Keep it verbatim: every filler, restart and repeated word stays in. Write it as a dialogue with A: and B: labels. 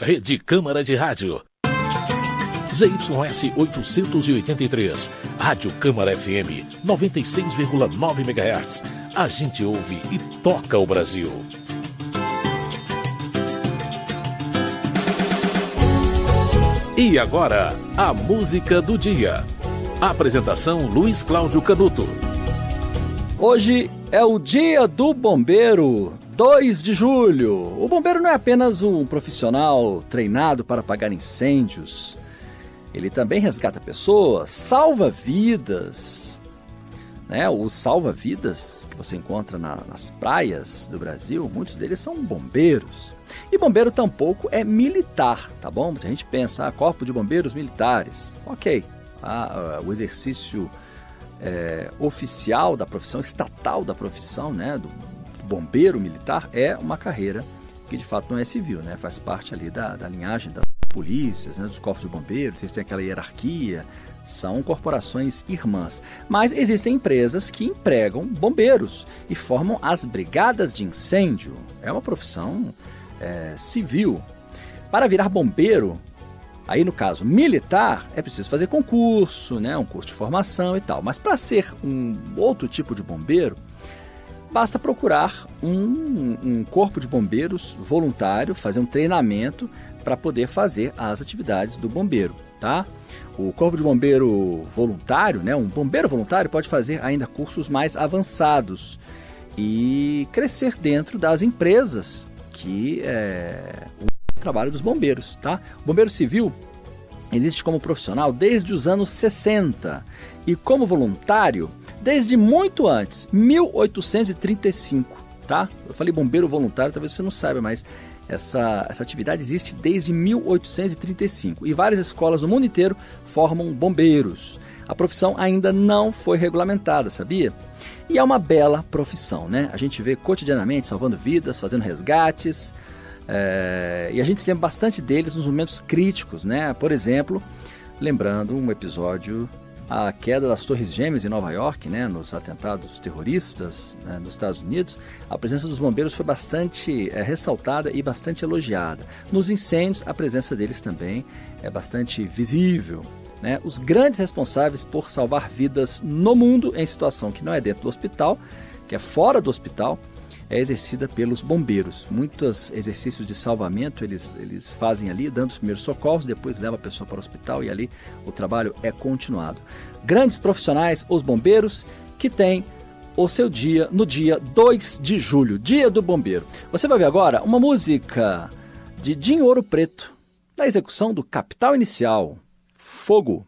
A: Rede Câmara de Rádio. Z Y S oitocentos e oitenta e três, Rádio Câmara F M, noventa e seis vírgula nove megahertz. A gente ouve e toca o Brasil. E agora, a música do dia. Apresentação Luiz Cláudio Canuto.
B: Hoje é o Dia do Bombeiro, dois de julho. O bombeiro não é apenas um profissional treinado para apagar incêndios. Ele também resgata pessoas, salva vidas. Né? Os salva-vidas que você encontra na, nas praias do Brasil, muitos deles são bombeiros. E bombeiro tampouco é militar, tá bom? Muita gente pensa, ah, corpo de bombeiros militares. Ok, ah, o exercício é, oficial da profissão, estatal da profissão, né, do, do bombeiro militar, é uma carreira que de fato não é civil, né? Faz parte ali da, da linhagem das polícias, né, dos corpos de bombeiros, vocês têm aquela hierarquia, são corporações irmãs. Mas existem empresas que empregam bombeiros e formam as brigadas de incêndio. É uma profissão é, civil. Para virar bombeiro, aí no caso militar, é preciso fazer concurso, né, um curso de formação e tal. Mas para ser um outro tipo de bombeiro, basta procurar um, um corpo de bombeiros voluntário, fazer um treinamento para poder fazer as atividades do bombeiro, tá? O corpo de bombeiro voluntário, né, um bombeiro voluntário pode fazer ainda cursos mais avançados e crescer dentro das empresas que é o trabalho dos bombeiros, tá? O bombeiro civil existe como profissional desde os anos sessenta e como voluntário desde muito antes, mil oitocentos e trinta e cinco, tá? Eu falei bombeiro voluntário, talvez você não saiba, mas essa, essa atividade existe desde mil oitocentos e trinta e cinco e várias escolas no mundo inteiro formam bombeiros. A profissão ainda não foi regulamentada, sabia? E é uma bela profissão, né? A gente vê cotidianamente salvando vidas, fazendo resgates, é, e a gente se lembra bastante deles nos momentos críticos, né? Por exemplo, lembrando um episódio, a queda das Torres Gêmeas em Nova York, né, nos atentados terroristas, né, nos Estados Unidos, a presença dos bombeiros foi bastante é, ressaltada e bastante elogiada. Nos incêndios, a presença deles também é bastante visível. Né? Os grandes responsáveis por salvar vidas no mundo em situação que não é dentro do hospital, que é fora do hospital, é exercida pelos bombeiros. Muitos exercícios de salvamento eles, eles fazem ali, dando os primeiros socorros, depois leva a pessoa para o hospital e ali o trabalho é continuado. Grandes profissionais, os bombeiros, que têm o seu dia no dia dois de julho, Dia do Bombeiro. Você vai ver agora uma música de Dinho Ouro Preto, na execução do Capital Inicial, Fogo.